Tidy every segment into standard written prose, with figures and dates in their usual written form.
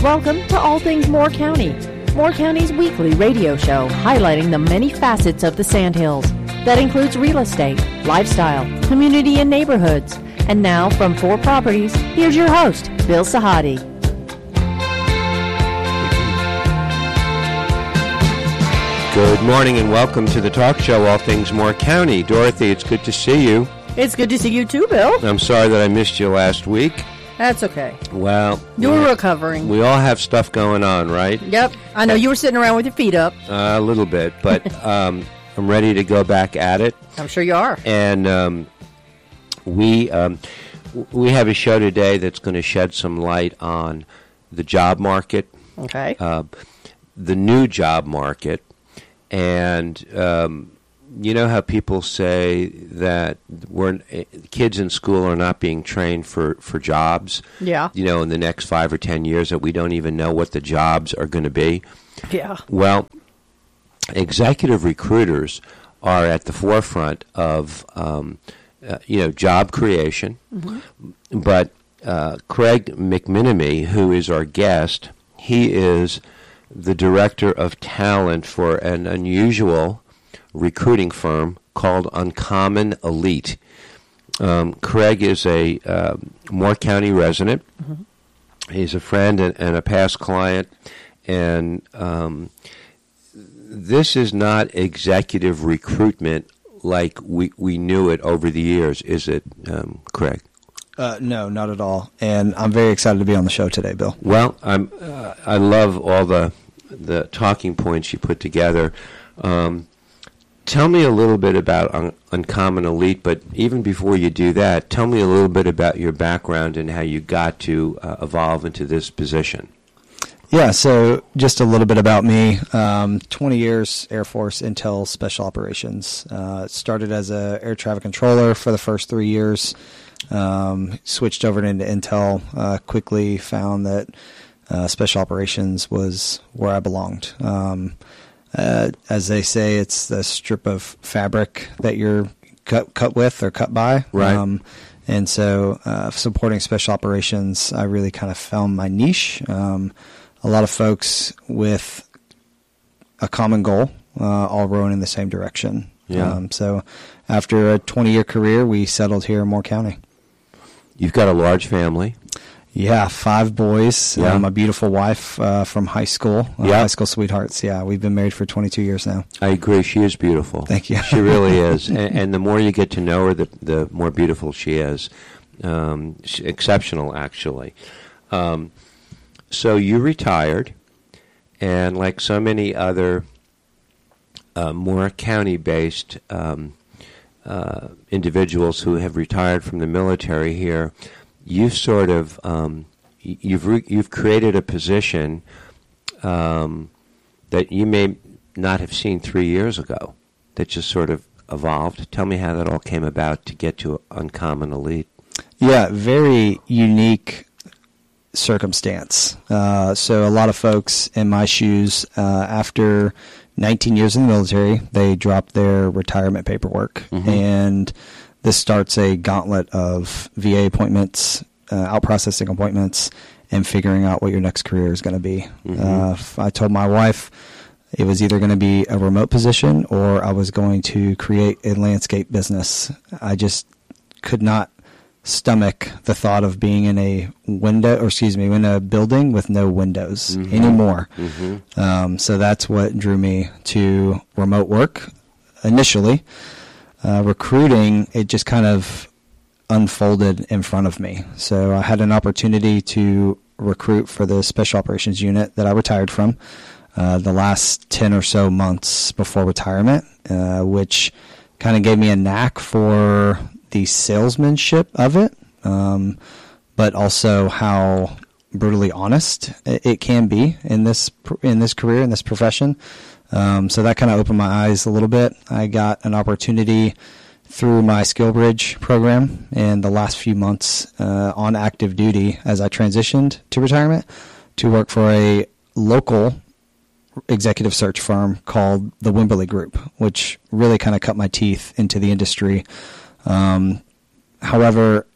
welcome to All Things Moore County, Moore County's weekly radio show highlighting the many facets of the Sandhills. That includes real estate, lifestyle, community, and neighborhoods. And now, from 4 Properties, here's your host, Bill Sahadi. Good morning and welcome to the talk show, All Things Moore County. Dorothy, it's good to see you. It's good to see you too, Bill. I'm sorry that I missed you last week. That's okay. Well, you were recovering. We all have stuff going on, right? Yep. I know you were sitting around with your feet up. A little bit, but I'm ready to go back at it. I'm sure you are. And we have a show today that's going to shed some light on the job market. Okay. The new job market. And you know how people say that kids in school are not being trained for jobs? Yeah. You know, in the next 5 or 10 years that we don't even know what the jobs are going to be. Yeah. Well, executive recruiters are at the forefront of, job creation. Mm-hmm. But Craig McMenemy, who is our guest, he is the director of talent for an unusual recruiting firm called Uncommon Elite. Craig is a Moore County resident. Mm-hmm. He's a friend and a past client, and this is not executive recruitment like we knew it over the years, is it, Craig? No, not at all. And I'm very excited to be on the show today, Bill. Well, I love all the talking points you put together. Tell me a little bit about Uncommon Elite, but even before you do that, tell me a little bit about your background and how you got to evolve into this position. Yeah, so just a little bit about me. 20 years Air Force Intel Special Operations. Started as a air traffic controller for the first 3 years. Switched over into Intel. Quickly found that Special Operations was where I belonged. As they say, it's the strip of fabric that you're cut with or cut by. Right. And so supporting Special Operations, I really kind of found my niche. A lot of folks with a common goal, all rowing in the same direction. Yeah. So after a 20-year career, we settled here in Moore County. You've got a large family. Yeah, 5 boys. Yeah. My beautiful wife from high school. High school sweethearts. Yeah, we've been married for 22 years now. I agree. She is beautiful. Thank you. She really is. And the more you get to know her, the more beautiful she is. She's exceptional, actually. So you retired, and like so many other Moore County-based individuals who have retired from the military here, you've sort of you've created a position that you may not have seen 3 years ago that just sort of evolved. Tell me how that all came about to get to Uncommon Elite. Yeah, very unique circumstance. So a lot of folks in my shoes, after 19 years in the military, they dropped their retirement paperwork. Mm-hmm. And this starts a gauntlet of VA appointments, out-processing appointments, and figuring out what your next career is going to be. Mm-hmm. I told my wife it was either going to be a remote position or I was going to create a landscape business. I just could not stomach the thought of being in a in a building with no windows mm-hmm. anymore. Mm-hmm. So that's what drew me to remote work initially. Recruiting, it just kind of unfolded in front of me. So I had an opportunity to recruit for the Special Operations Unit that I retired from the last 10 or so months before retirement, which kind of gave me a knack for the salesmanship of it, but also how brutally honest it can be in this career, in this profession. So that kind of opened my eyes a little bit. I got an opportunity through my SkillBridge program in the last few months on active duty as I transitioned to retirement to work for a local executive search firm called the Wimberley Group, which really kind of cut my teeth into the industry. However,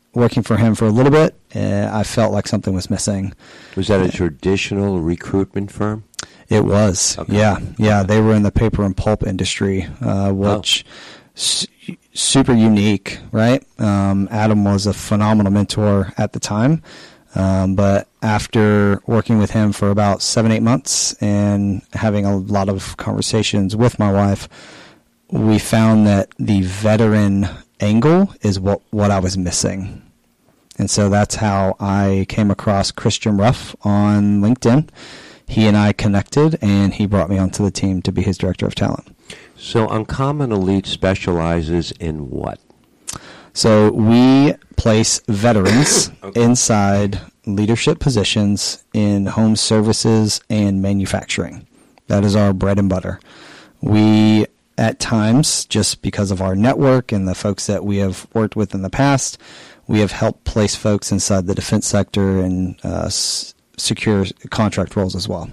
working for him for a little bit, I felt like something was missing. Was that a traditional recruitment firm? It was. Okay. Yeah. They were in the paper and pulp industry, which super unique, right? Adam was a phenomenal mentor at the time. But after working with him for about 7-8 months and having a lot of conversations with my wife, we found that the veteran angle is what I was missing. And so that's how I came across Christian Ruff on LinkedIn. He and I connected, and he brought me onto the team to be his director of talent. So Uncommon Elite specializes in what? So we place veterans inside leadership positions in home services and manufacturing. That is our bread and butter. We, at times, just because of our network and the folks that we have worked with in the past, we have helped place folks inside the defense sector and secure contract roles as well.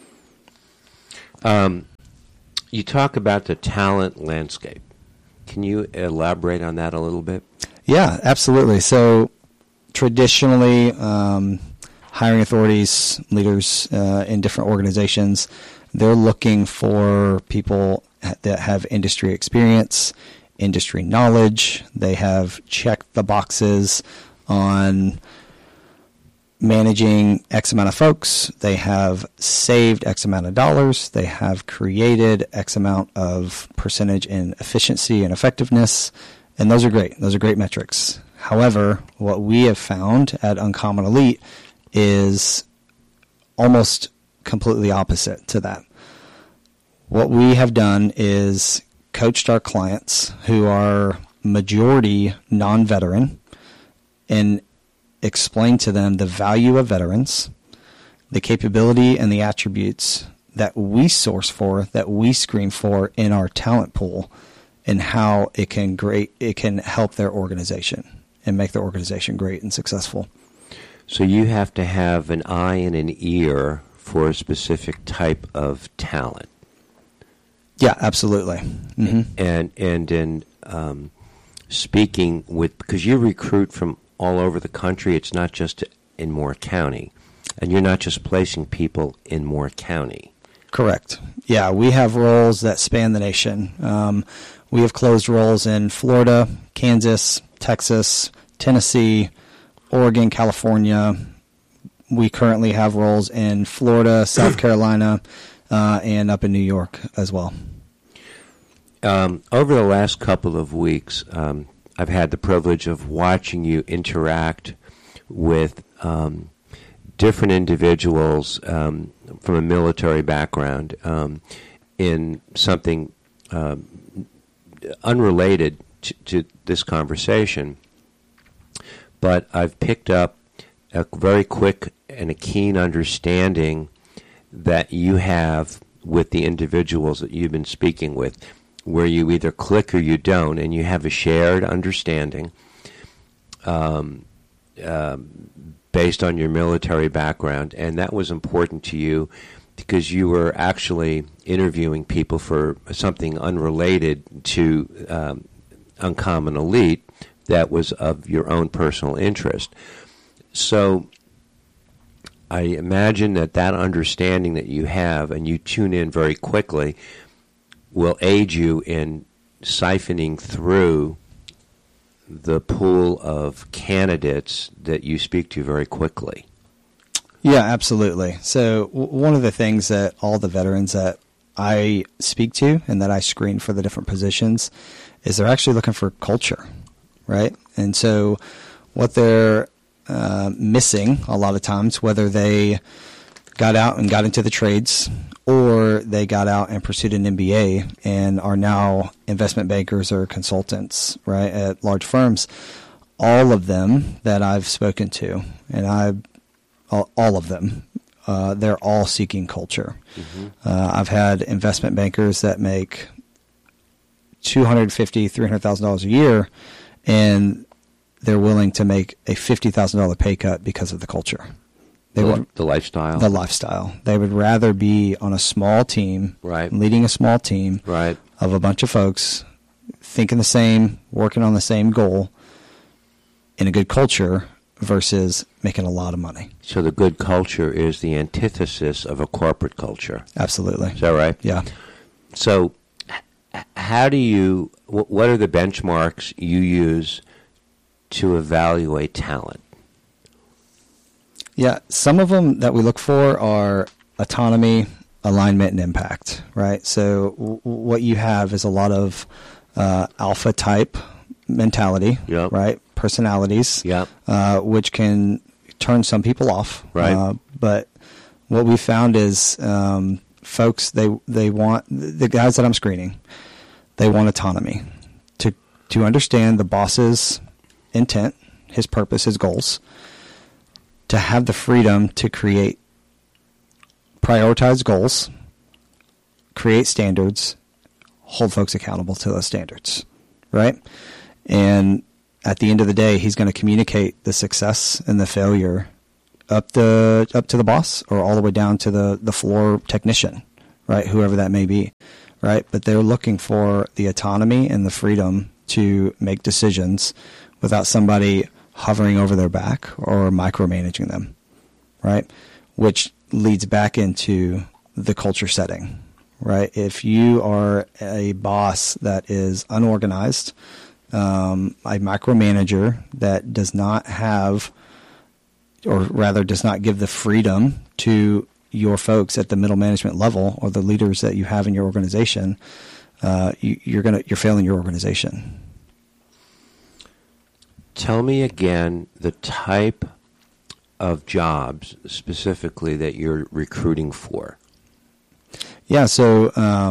You talk about the talent landscape. Can you elaborate on that a little bit? Yeah, absolutely. So traditionally, hiring authorities, leaders in different organizations, they're looking for people that have industry experience, industry knowledge. They have checked the boxes on managing X amount of folks. They have saved X amount of dollars. They have created X amount of percentage in efficiency and effectiveness. And those are great. Those are great metrics. However, what we have found at Uncommon Elite is almost completely opposite to that. What we have done is coached our clients who are majority non-veteran and explained to them the value of veterans, the capability and the attributes that we source for, that we screen for in our talent pool, and how it can help their organization and make their organization great and successful. So you have to have an eye and an ear for a specific type of talent. Yeah, absolutely. Mm-hmm. And in speaking with, because you recruit from all over the country, it's not just in Moore County, and you're not just placing people in Moore County. Correct. Yeah, we have roles that span the nation. We have closed roles in Florida, Kansas, Texas, Tennessee, Oregon, California. We currently have roles in Florida, South Carolina, and up in New York as well. Over the last couple of weeks, I've had the privilege of watching you interact with different individuals from a military background in something unrelated to this conversation. But I've picked up a very quick and a keen understanding that you have with the individuals that you've been speaking with, where you either click or you don't, and you have a shared understanding based on your military background. And that was important to you because you were actually interviewing people for something unrelated to Uncommon Elite that was of your own personal interest. So I imagine that understanding that you have, and you tune in very quickly, will aid you in siphoning through the pool of candidates that you speak to very quickly. Yeah, absolutely. So one of the things that all the veterans that I speak to and that I screen for the different positions is they're actually looking for culture, right? And so what they're missing a lot of times, whether they got out and got into the trades or they got out and pursued an MBA and are now investment bankers or consultants, right, at large firms, all of them that I've spoken to, and all of them, they're all seeking culture. Mm-hmm. I've had investment bankers that make $250,000, $300,000 a year, and they're willing to make a $50,000 pay cut because of the culture. The lifestyle. The lifestyle. They would rather be on a small team, right, leading a small team, right, of a bunch of folks thinking the same, working on the same goal, in a good culture versus making a lot of money. So the good culture is the antithesis of a corporate culture. Absolutely. Is that right? Yeah. So how do you, what are the benchmarks you use to evaluate talent? Yeah, some of them that we look for are autonomy, alignment, and impact, right? So what you have is a lot of alpha type mentality, Yep. right? Personalities, Yep. Which can turn some people off. Right. But what we found is folks, they want, the guys that I'm screening, they want autonomy to understand the boss's intent, his purpose, his goals, to have the freedom to create, prioritize goals, create standards, hold folks accountable to those standards, right? And at the end of the day, he's going to communicate the success and the failure up to the boss or all the way down to the floor technician, right? Whoever that may be, right? But they're looking for the autonomy and the freedom to make decisions without somebody hovering over their back or micromanaging them, right? Which leads back into the culture setting, right? If you are a boss that is unorganized, a micromanager that does not have, or rather does not give the freedom to your folks at the middle management level or the leaders that you have in your organization, you're failing your organization. Tell me again the type of jobs specifically that you're recruiting for. Yeah, so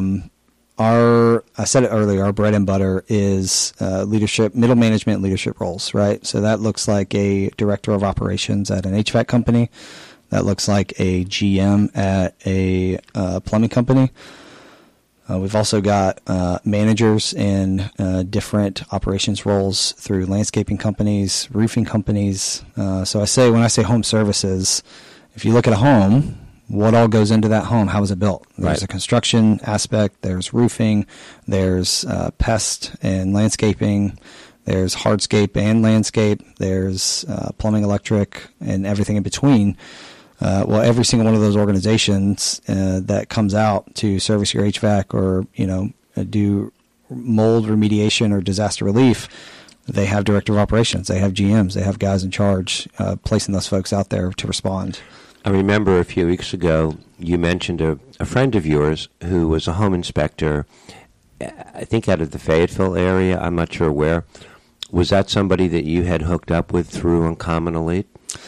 I said it earlier, our bread and butter is leadership, middle management leadership roles, right? So that looks like a director of operations at an HVAC company. That looks like a GM at a plumbing company. We've also got managers in different operations roles through landscaping companies, roofing companies. So when I say home services, if you look at a home, what all goes into that home? How is it built? There's Right. a construction aspect, there's roofing, there's pest and landscaping, there's hardscape and landscape, there's plumbing, electric, and everything in between. Every single one of those organizations that comes out to service your HVAC or, do mold remediation or disaster relief, they have director of operations, they have GMs, they have guys in charge, placing those folks out there to respond. I remember a few weeks ago you mentioned a friend of yours who was a home inspector, I think out of the Fayetteville area, I'm not sure where. Was that somebody that you had hooked up with through Uncommon Elite?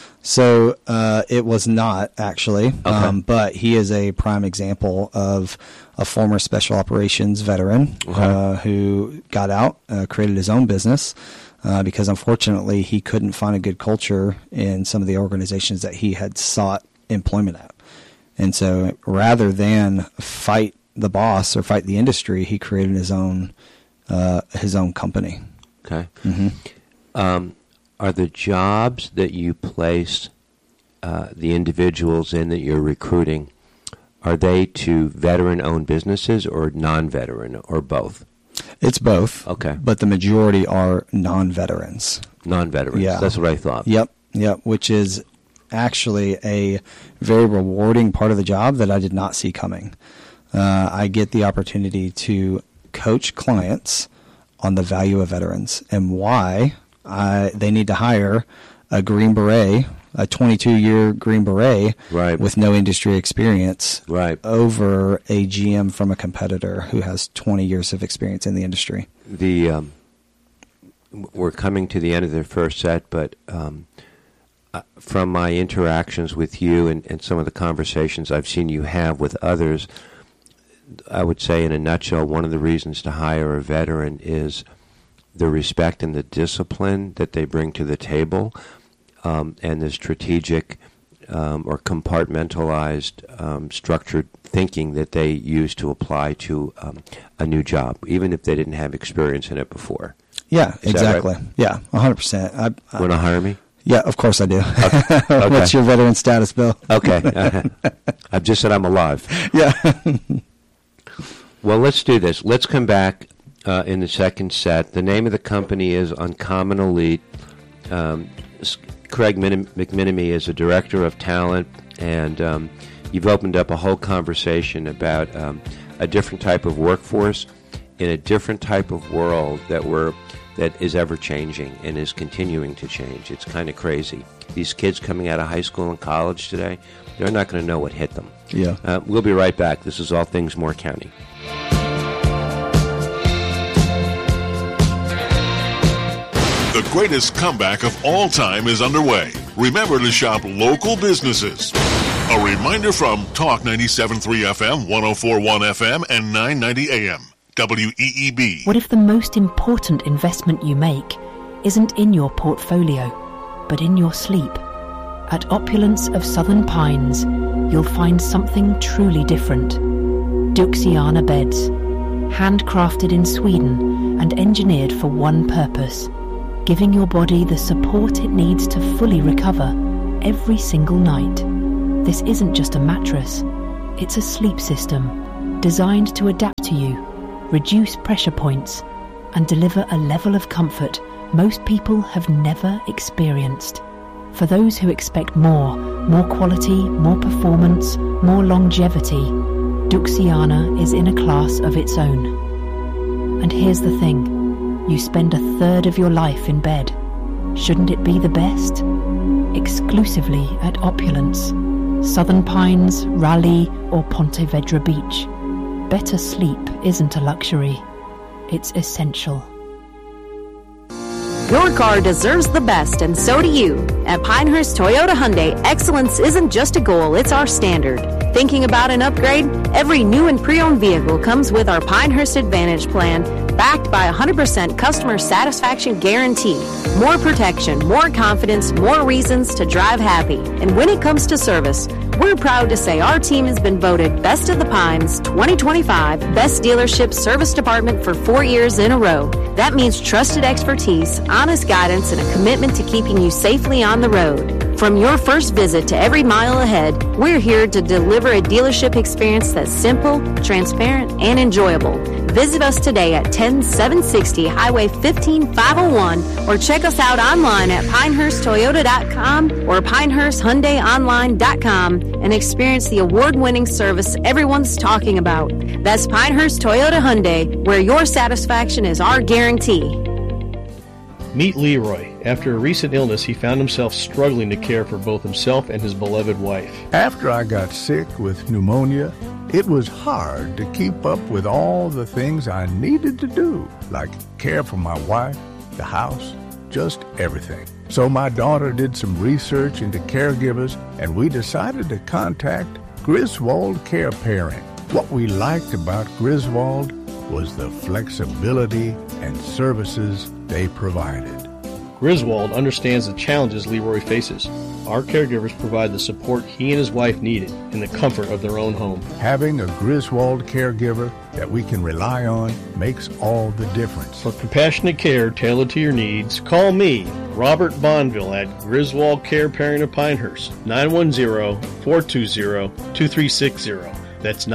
So it was not, actually, Okay. but he is a prime example of a former special operations veteran who got out, created his own business, because unfortunately he couldn't find a good culture in some of the organizations that he had sought employment at. And so rather than fight the boss or fight the industry, he created his own company. Okay. Mm-hmm. Are the jobs that you place the individuals in that you're recruiting, are they to veteran-owned businesses or non-veteran or both? It's both. Okay. But the majority are non-veterans. Non-veterans. Yeah. That's what I thought. Yep, which is actually a very rewarding part of the job that I did not see coming. I get the opportunity to coach clients on the value of veterans and why they need to hire a Green Beret, a 22-year Green Beret Right. with no industry experience Right. over a GM from a competitor who has 20 years of experience in the industry. We're coming to the end of the first set, but from my interactions with you and some of the conversations I've seen you have with others, I would say in a nutshell, one of the reasons to hire a veteran is the respect and the discipline that they bring to the table, and the strategic or compartmentalized structured thinking that they use to apply to a new job, even if they didn't have experience in it before. Yeah, Is that exactly. right? Yeah, 100%. Want to hire me? Yeah, of course I do. Okay. What's your veteran status, Bill? Okay. I've just said I'm alive. Yeah. Well, let's do this. Let's come back in the second set. The name of the company is Uncommon Elite. Craig McMenemy is a director of talent, and you've opened up a whole conversation about a different type of workforce in a different type of world that is ever changing and is continuing to change. It's kind of crazy. These kids coming out of high school and college today, they're not going to know what hit them. Yeah. We'll be right back. This is All Things Moore County. The greatest comeback of all time is underway. Remember to shop local businesses. A reminder from Talk 97.3 FM, 104.1 FM, and 990 AM. WEEB. What if the most important investment you make isn't in your portfolio, but in your sleep? At Opulence of Southern Pines, you'll find something truly different. Duxiana beds, handcrafted in Sweden and engineered for one purpose, giving your body the support it needs to fully recover every single night. This isn't just a mattress, it's a sleep system designed to adapt to you, reduce pressure points, and deliver a level of comfort most people have never experienced. For those who expect more quality, more performance, more longevity, Duxiana is in a class of its own. And here's the thing, you spend a third of your life in bed. Shouldn't it be the best? Exclusively at Opulence, Southern Pines, Raleigh, or Ponte Vedra Beach. Better sleep isn't a luxury, it's essential. Your car deserves the best, and so do you. At Pinehurst Toyota Hyundai, excellence isn't just a goal, it's our standard. Thinking about an upgrade? Every new and pre-owned vehicle comes with our Pinehurst Advantage plan, backed by 100% customer satisfaction guarantee. More protection, more confidence, more reasons to drive happy. And when it comes to service, we're proud to say our team has been voted Best of the Pines 2025 Best Dealership Service Department for 4 years in a row. That means trusted expertise, honest guidance, and a commitment to keeping you safely on the road. From your first visit to every mile ahead, we're here to deliver a dealership experience that's simple, transparent, and enjoyable. Visit us today at 10760 Highway 15501 or check us out online at pinehursttoyota.com or pinehursthyundaiονline.com and experience the award-winning service everyone's talking about. That's Pinehurst Toyota Hyundai, where your satisfaction is our guarantee. Meet Leroy. After a recent illness, he found himself struggling to care for both himself and his beloved wife. After I got sick with pneumonia, it was hard to keep up with all the things I needed to do, like care for my wife, the house, just everything. So my daughter did some research into caregivers, and we decided to contact Griswold Care Pairing. What we liked about Griswold was the flexibility and services they provided. Griswold understands the challenges Leroy faces. Our caregivers provide the support he and his wife needed in the comfort of their own home. Having a Griswold caregiver that we can rely on makes all the difference. For compassionate care tailored to your needs, call me, Robert Bonville, at Griswold Care Pairing of Pinehurst, 910-420-2360. That's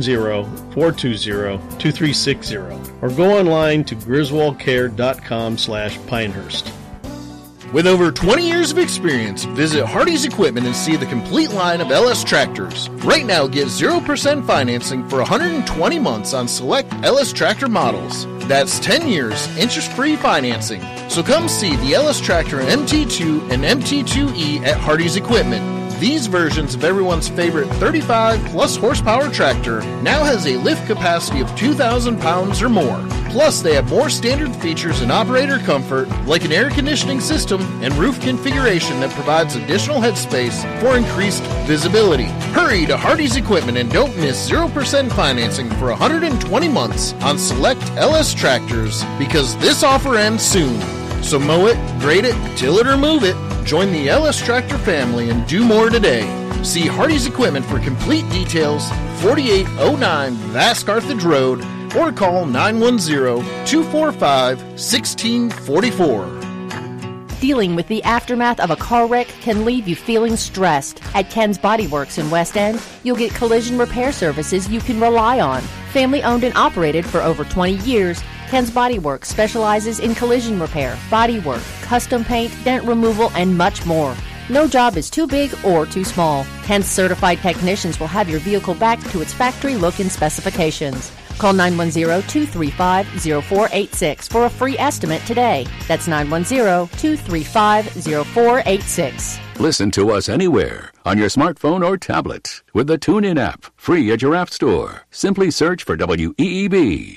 910-420-2360. Or go online to griswoldcare.com/Pinehurst. With over 20 years of experience, visit Hardy's Equipment and see the complete line of LS tractors. Right now, get 0% financing for 120 months on select LS tractor models. That's 10 years interest-free financing. So come see the LS Tractor MT2 and MT2E at Hardy's Equipment. These versions of everyone's favorite 35-plus horsepower tractor now has a lift capacity of 2,000 pounds or more. Plus, they have more standard features and operator comfort, like an air conditioning system and roof configuration that provides additional headspace for increased visibility. Hurry to Hardy's Equipment and don't miss 0% financing for 120 months on select LS tractors, because this offer ends soon. So mow it, grade it, till it or move it. Join the LS Tractor family and do more today. See Hardy's Equipment for complete details, 4809 Vass Carthage Road, or call 910-245-1644. Dealing with the aftermath of a car wreck can leave you feeling stressed. At Ken's Body Works in West End, you'll get collision repair services you can rely on. Family owned and operated for over 20 years, Ken's Body Work specializes in collision repair, body work, custom paint, dent removal, and much more. No job is too big or too small. Ken's certified technicians will have your vehicle back to its factory look and specifications. Call 910-235-0486 for a free estimate today. That's 910-235-0486. Listen to us anywhere on your smartphone or tablet with the TuneIn app, free at your app store. Simply search for WEEB.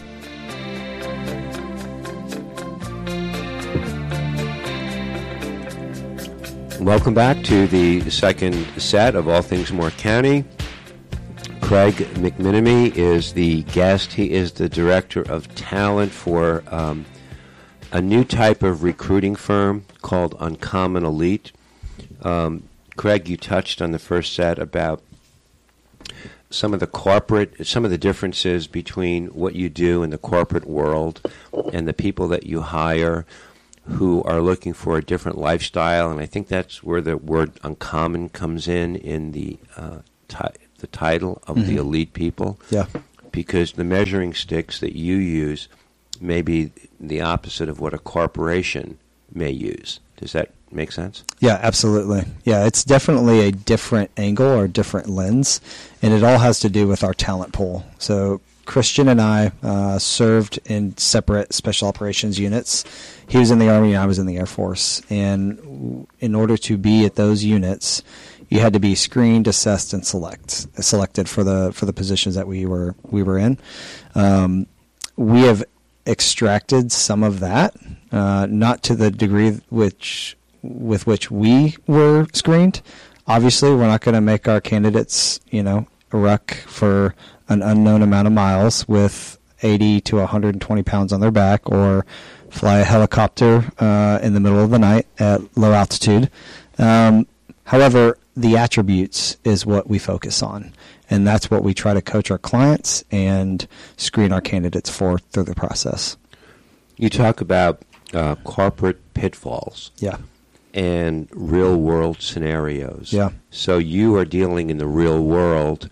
Welcome back to the second set of All Things Moore County. Craig McMenemy is the guest. He is the director of talent for a new type of recruiting firm called Uncommon Elite. Craig, you touched on the first set about some of the differences between what you do in the corporate world and the people that you hire who are looking for a different lifestyle, and I think that's where the word uncommon comes in the title of the elite people. Yeah. Because the measuring sticks that you use may be the opposite of what a corporation may use. Does that make sense? Yeah, absolutely. Yeah, it's definitely a different angle or different lens, and it all has to do with our talent pool. So Christian and I served in separate special operations units. He was in the Army and I was in the Air Force. And in order to be at those units, you had to be screened, assessed, and selected for the positions that we were in. We have extracted some of that, not to the degree with which we were screened. Obviously, we're not going to make our candidates, ruck for an unknown amount of miles with 80 to 120 pounds on their back, or fly a helicopter in the middle of the night at low altitude. However, the attributes is what we focus on, and that's what we try to coach our clients and screen our candidates for through the process. You talk about corporate pitfalls. Yeah. And real-world scenarios. Yeah. So you are dealing in the real world.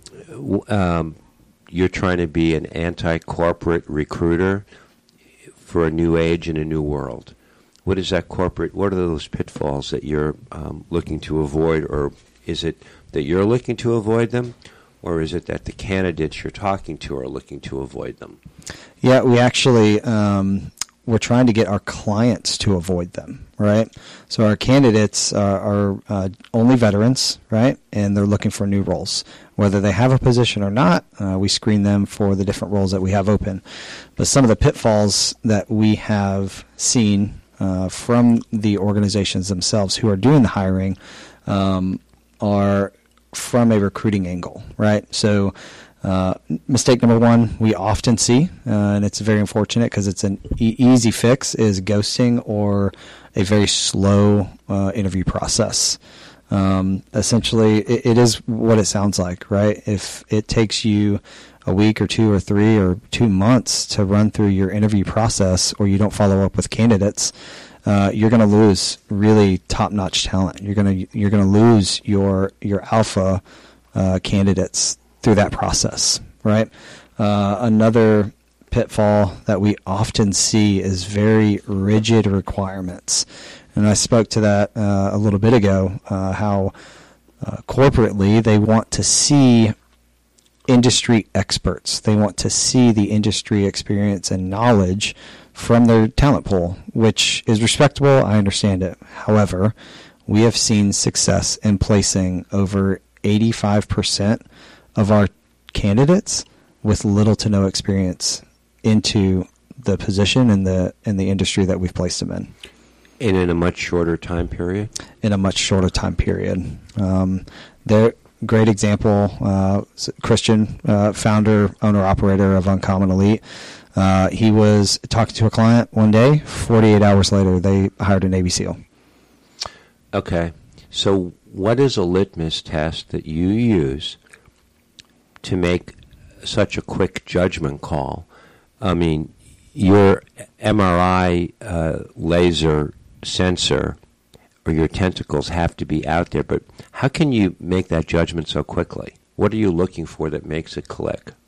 You're trying to be an anti-corporate recruiter for a new age and a new world. What is that corporate? What are those pitfalls that you're looking to avoid, or is it that you're looking to avoid them, or is it that the candidates you're talking to are looking to avoid them? Yeah, we actually we're trying to get our clients to avoid them, right? So our candidates are only veterans, right? And they're looking for new roles. Whether they have a position or not, we screen them for the different roles that we have open. But some of the pitfalls that we have seen from the organizations themselves who are doing the hiring are from a recruiting angle, right? So mistake number one we often see, and it's very unfortunate because it's an easy fix, is ghosting or a very slow interview process. Essentially, it is what it sounds like, right? If it takes you a week or 2 or 3 or 2 months to run through your interview process, or you don't follow up with candidates, you're going to lose really top-notch talent. You're going to lose your alpha candidates through that process, right? Another pitfall that we often see is very rigid requirements. And I spoke to that a little bit ago, how corporately they want to see industry experts. They want to see the industry experience and knowledge from their talent pool, which is respectable. I understand it. However, we have seen success in placing over 85% of our candidates with little to no experience into the position and the industry that we've placed them in. And in a much shorter time period? In a much shorter time period. Great example, Christian, founder, owner, operator of Uncommon Elite. He was talking to a client one day. 48 hours later, they hired a Navy SEAL. Okay. So what is a litmus test that you use to make such a quick judgment call? I mean, your MRI laser sensor or your tentacles have to be out there, but how can you make that judgment so quickly? What are you looking for that makes it click?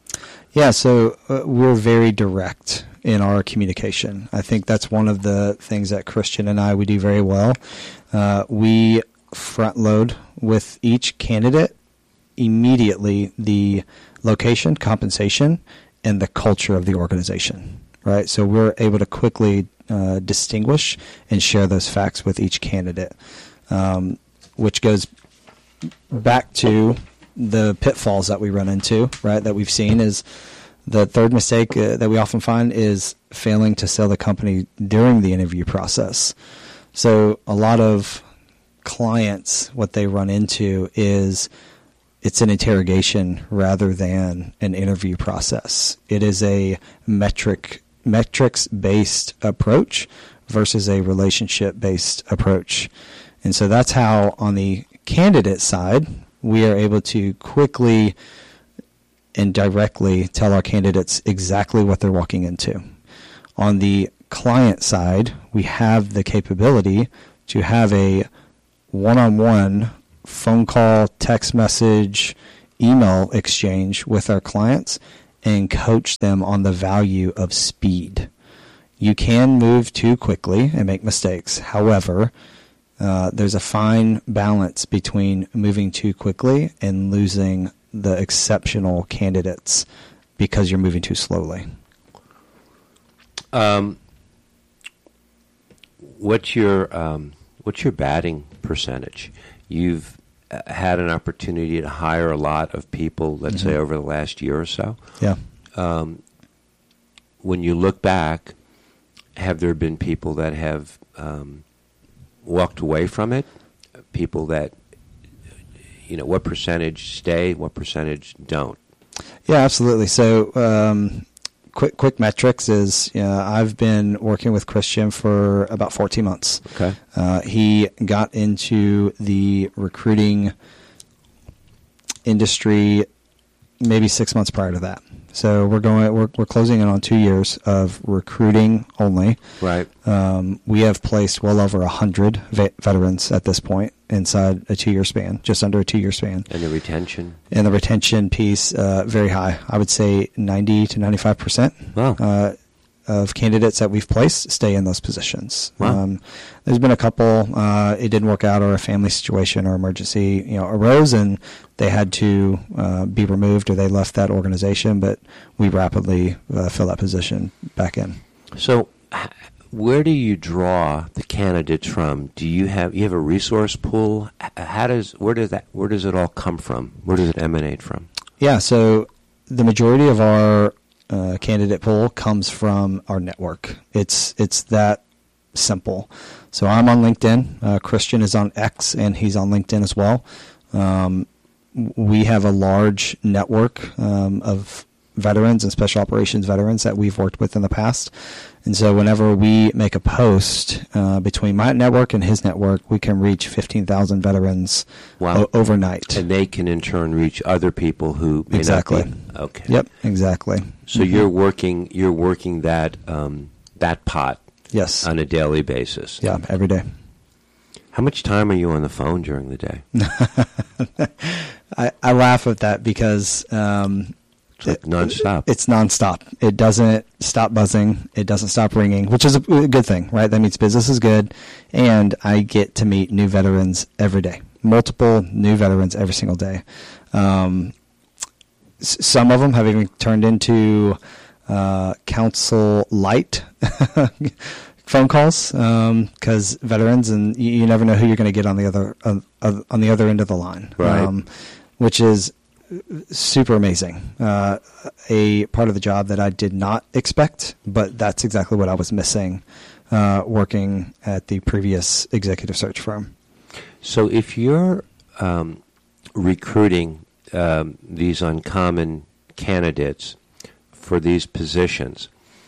Yeah, so we're very direct in our communication. I think that's one of the things that Christian and we do very well. We front load with each candidate immediately the location, compensation, and the culture of the organization, right? So we're able to quickly distinguish and share those facts with each candidate, which goes back to the pitfalls that we run into, right, that we've seen. Is the third mistake that we often find is failing to sell the company during the interview process. So a lot of clients, what they run into is it's an interrogation rather than an interview process. It is a metrics-based approach versus a relationship-based approach. And so that's how, on the candidate side, we are able to quickly and directly tell our candidates exactly what they're walking into. On the client side, we have the capability to have a one-on-one phone call, text message, email exchange with our clients and coach them on the value of speed. You can move too quickly and make mistakes. However, there's a fine balance between moving too quickly and losing the exceptional candidates because you're moving too slowly. What's your batting percentage? You've had an opportunity to hire a lot of people, let's say, over the last year or so. Yeah. When you look back, have there been people that have walked away from it? People that, what percentage stay, what percentage don't? Yeah, absolutely. So quick metrics is I've been working with Christian for about 14 months. Okay. He got into the recruiting industry maybe 6 months prior to that. So we're closing in on 2 years of recruiting only. Right. We have placed well over 100 veterans at this point inside a 2 year span, just under a 2 year span. And the retention? And the retention piece, very high. I would say 90 to 95%. Wow. Of candidates that we've placed stay in those positions. Wow. There's been a couple, it didn't work out, or a family situation or emergency, arose, and they had to be removed, or they left that organization. But we rapidly fill that position back in. So, where do you draw the candidates from? Do you have a resource pool? Where does it all come from? Where does it emanate from? Yeah. So the majority of our candidate pool comes from our network. It's that simple. So I'm on LinkedIn. Christian is on X, and he's on LinkedIn as well. We have a large network of veterans and special operations veterans that we've worked with in the past. And so whenever we make a post between my network and his network, we can reach 15,000 veterans overnight. And they can in turn reach other people who may exactly. not be. Okay. Yep, exactly. So you're working that pot. Yes. On a daily basis. Yeah, every day. How much time are you on the phone during the day? I laugh at that because it's like nonstop. It's nonstop. It doesn't stop buzzing. It doesn't stop ringing, which is a good thing, right? That means business is good, and I get to meet new veterans every day. Multiple new veterans every single day. Some of them have even turned into council light phone calls because veterans, and you never know who you're going to get on the other end of the line, right. Which is super amazing. A part of the job that I did not expect, but that's exactly what I was missing working at the previous executive search firm. So if you're recruiting these uncommon candidates for these positions,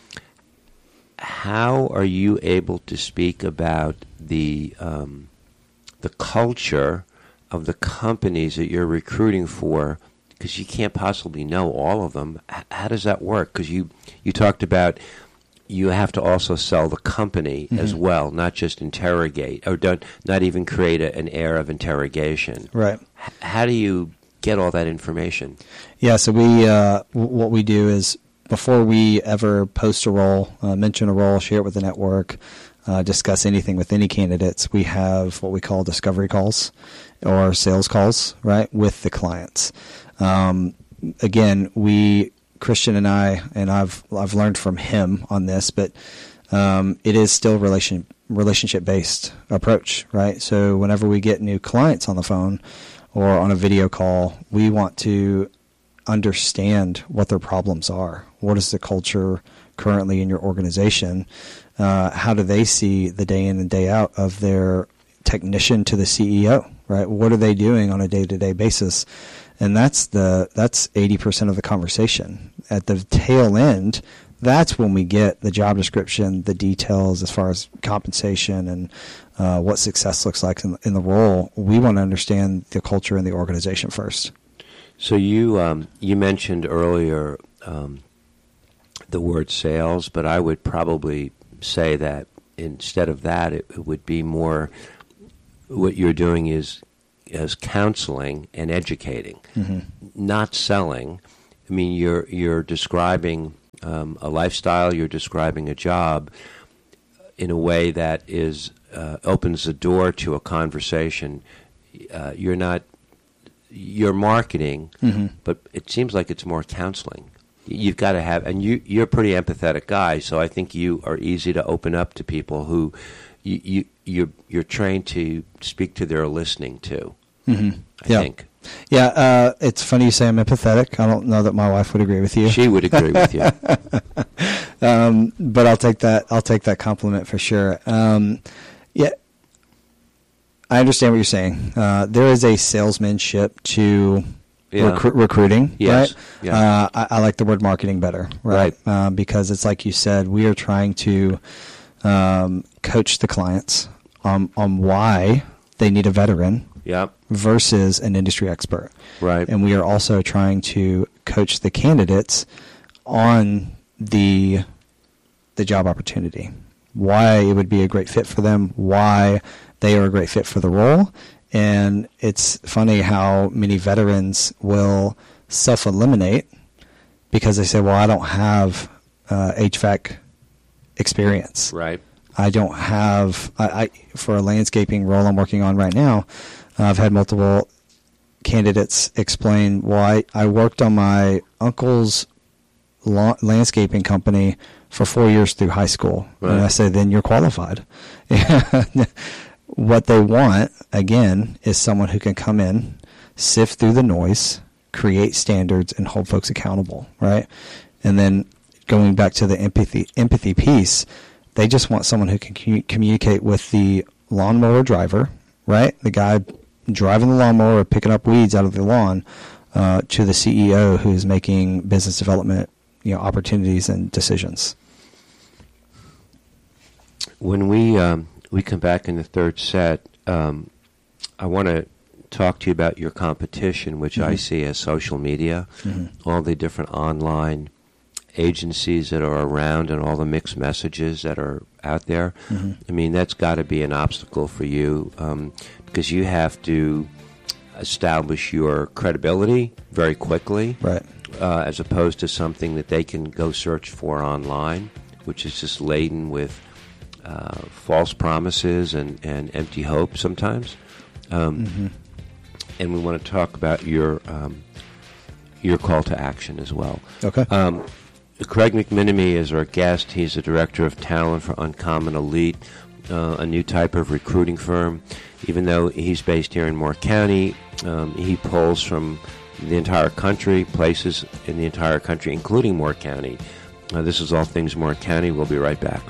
how are you able to speak about the culture of the companies that you're recruiting for? Because you can't possibly know all of them. How does that work? Because you talked about you have to also sell the company as well, not just interrogate, or not even create an air of interrogation. Right. How do you get all that information? Yeah, so we what we do is before we ever post a role, mention a role, share it with the network, discuss anything with any candidates, we have what we call discovery calls or sales calls, right, with the clients. Again, Christian and I've learned from him on this, but it is still relationship-based approach, right? So whenever we get new clients on the phone or on a video call, we want to understand what their problems are. What is the culture currently in your organization? How do they see the day in and day out of their technician to the CEO, right? What are they doing on a day-to-day basis? And that's 80% of the conversation. At the tail end, that's when we get the job description, the details as far as compensation and what success looks like in the role. We want to understand the culture in the organization first. So you mentioned earlier the word sales, but I would probably say that instead of that, it would be more what you're doing is counseling and educating, not selling. I mean, you're describing a lifestyle, you're describing a job in a way that is opens the door to a conversation. You're marketing, but it seems like it's more counseling. You've got to have, and you're a pretty empathetic guy, so I think you are easy to open up to people who you're trained to speak to their listening to. I think. Yeah, it's funny you say I'm empathetic. I don't know that my wife would agree with you. She would agree with you. But I'll take that compliment for sure. Yeah, I understand what you're saying. There is a salesmanship to recruiting, yes. right? Yeah. I like the word marketing better, right? Because it's like you said, we are trying to coach the clients on why they need a veteran versus an industry expert. Right. And we are also trying to coach the candidates on the job opportunity, why it would be a great fit for them, why they are a great fit for the role. And it's funny how many veterans will self-eliminate because they say, well, I don't have HVAC experience. Right. I don't have, for a landscaping role I'm working on right now, I've had multiple candidates explain why I worked on my uncle's landscaping company for 4 years through high school. Right. And I say, then you're qualified. What they want, again, is someone who can come in, sift through the noise, create standards, and hold folks accountable, right? And then going back to the empathy piece, they just want someone who can communicate with the lawnmower driver, right? The guy driving the lawnmower or picking up weeds out of the lawn, to the CEO who's making business development, opportunities and decisions. When we come back in the third set, I want to talk to you about your competition, which I see as social media, all the different online agencies that are around and all the mixed messages that are out there. I mean, that's got to be an obstacle for you because you have to establish your credibility very quickly, right? As opposed to something that they can go search for online, which is just laden with false promises and empty hope sometimes. And we want to talk about your call to action as well. Okay. Craig McMenemy is our guest. He's the director of talent for Uncommon Elite, a new type of recruiting firm. Even though he's based here in Moore County, he pulls from the entire country, places in the entire country, including Moore County. This is All Things Moore County. We'll be right back.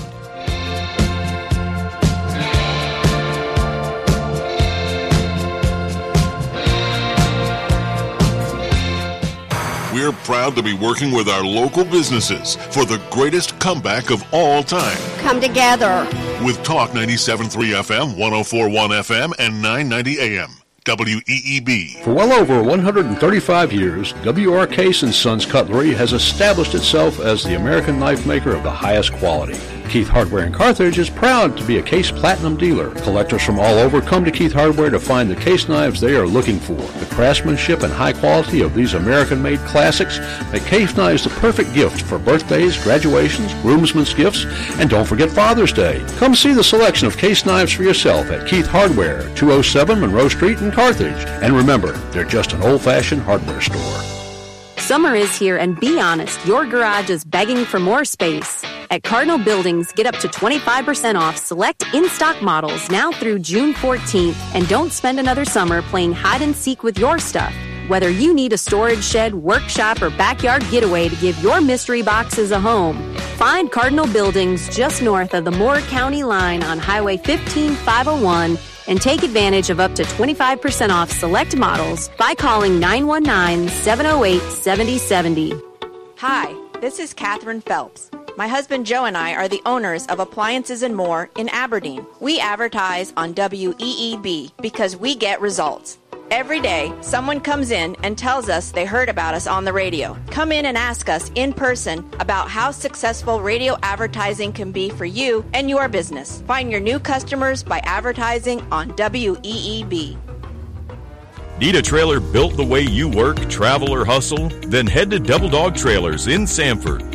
We're proud to be working with our local businesses for the greatest comeback of all time. Come together. With Talk 97.3 FM, 104.1 FM, and 990 AM. WEEB. For well over 135 years, W.R. Case & Sons Cutlery has established itself as the American knife maker of the highest quality. Keith Hardware in Carthage is proud to be a Case Platinum dealer. Collectors from all over come to Keith Hardware to find the case knives they are looking for. The craftsmanship and high quality of these American-made classics make case knives the perfect gift for birthdays, graduations, groomsmen's gifts, and don't forget Father's Day. Come see the selection of case knives for yourself at Keith Hardware, 207 Monroe Street in Carthage. And remember, they're just an old-fashioned hardware store. Summer is here, and be honest, your garage is begging for more space. At Cardinal Buildings, get up to 25% off select in-stock models now through June 14th, and don't spend another summer playing hide and seek with your stuff. Whether you need a storage shed, workshop, or backyard getaway to give your mystery boxes a home, find Cardinal Buildings just north of the Moore County line on Highway 15501 and take advantage of up to 25% off select models by calling 919-708-7070. Hi, this is Catherine Phelps. My husband Joe and I are the owners of Appliances and More in Aberdeen. We advertise on WEEB because we get results. Every day, someone comes in and tells us they heard about us on the radio. Come in and ask us in person about how successful radio advertising can be for you and your business. Find your new customers by advertising on WEEB. Need a trailer built the way you work, travel, or hustle? Then head to Double Dog Trailers in Sanford.